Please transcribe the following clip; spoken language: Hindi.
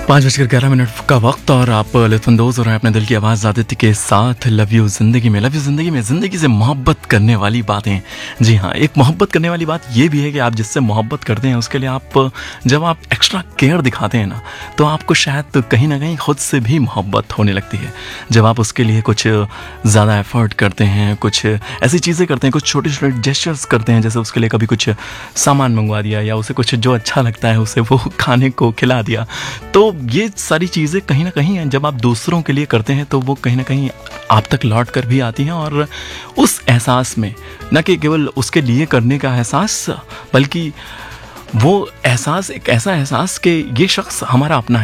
5:11 का वक्त और आप लुत्फानंदोज़ हो रहे हैं अपने दिल की आवाज़ आदित्य के साथ। लव यू ज़िंदगी में, लव यू ज़िंदगी में, ज़िंदगी से मोहब्बत करने वाली बातें। जी हाँ, एक मोहब्बत करने वाली बात ये भी है कि आप जिससे मोहब्बत करते हैं उसके लिए आप जब आप एक्स्ट्रा केयर दिखाते हैं ना, तो आपको शायद कहीं ना कहीं खुद से भी मोहब्बत होने लगती है। जब आप उसके लिए कुछ ज़्यादा एफर्ट करते हैं, कुछ ऐसी चीज़ें करते हैं, कुछ छोटे छोटे जेस्चर्स करते हैं, जैसे उसके लिए कभी कुछ सामान मंगवा दिया या उसे कुछ जो अच्छा लगता है उसे वो खाने को खिला दिया, तो ये सारी चीज़ें कहीं ना कहीं जब आप दूसरों के लिए करते हैं तो वो कहीं ना कहीं आप तक लौट कर भी आती हैं। और उस एहसास में न कि केवल उसके लिए करने का एहसास, बल्कि वो एहसास एक ऐसा एहसास कि ये शख्स हमारा अपना है।